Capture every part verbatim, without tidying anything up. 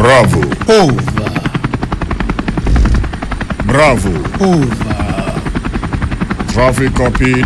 Bravo. Over. Bravo. Over. Traffic copied.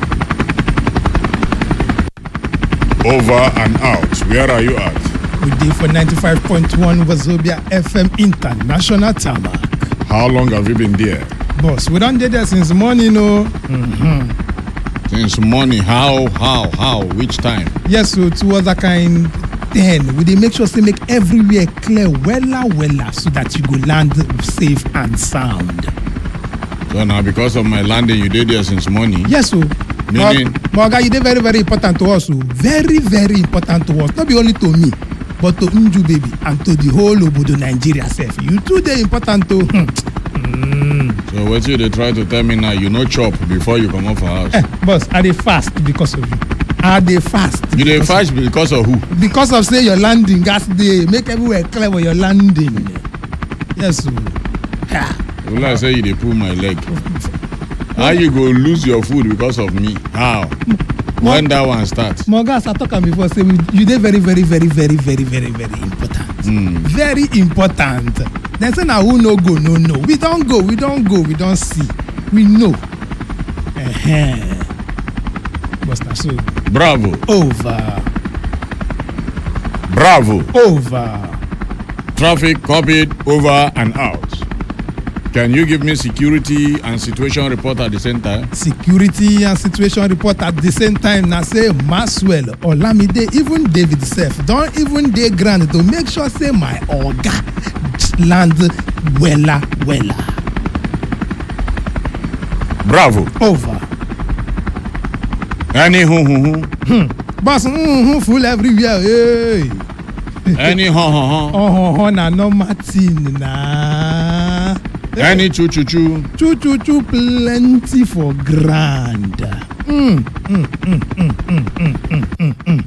Over and out. Where are you at? We did for ninety-five point one Wazobia F M International Tarmac. How long have you been there? Boss, we don't did there since morning, no. Mm-hmm. Since morning. How, how, how? Which time? Yes, so towards that kind ten. We dey make sure say make everywhere clear wella wella so that you go land safe and sound. So now because of my landing, you did there since morning? Yes, so. Meaning? But Oga, you dey very very important to us, so very very important to us. Not be only to me, but to Nju baby and to the whole Obodo Nigeria sef. You too dey important to. Mm. So what you dey try to tell me now? You no chop before you come off for house? Eh, boss, I dey fast because of you. I dey fast. You dey fast because of who? Because of say your landing gas dey make everywhere clear for your landing. Yes, so. Well, I say you dey pull my leg. How you go lose your food because of me? How? When that one starts? Mogas, I talk am before say we, you dey very very very very very very very important. Mm. Very important. Dem say na who no go no know. We don go, we don go, we don see. We know. Uh-huh. But na so. Bravo. Over. Bravo. Over. Traffic copied. Over and out. Can you give me security and situation report at the same time? Security and situation report at the same time. Na say Maxwell, Olamide, even David sef don even dey ground to make sure say my oga land wella wella. Bravo. Over. Any hu hu hu. Hmm. Boss, mm, mm, full everywhere. Hey. Any hu hu hu. Oh, oh, na normal thing na. Any choo choo choo. Choo choo choo plenty for grand. Mm, mm, mm, mm, mm, mm, mm, mm,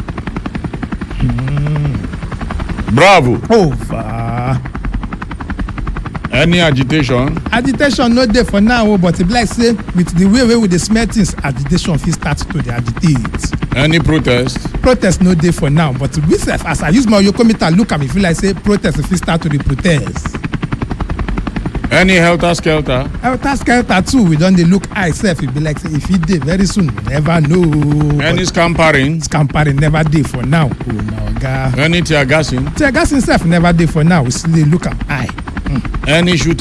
mm. Bravo. Over. Any agitation? Agitation no dey for now, but e be like say with the way wey we dey smell things, agitation fit start to dey agitate. Any protest? Protest no dey for now, but we sef as I use my oyokometer look am, e feel like say protest fit start to dey protest. Any helter skelter? Helter skelter too, we don dey look eye sef, e be like say e fit dey very soon, we never know. Any scampering? Scampering never dey for now. Oh my oga. Any tear gassing? Tear gassing sef never dey for now, we still dey look am eye. Mm. Any shooting?